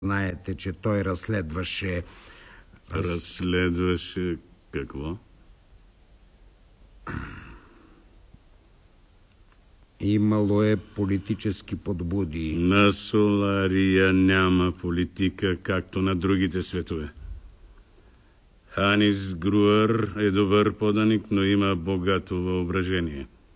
Знаете, че той разследваше... Разследваше какво? Имало е политически подбуди. На Солария няма политика, както на другите светове. Ханис Груър е добър поданик, но има богато въображение.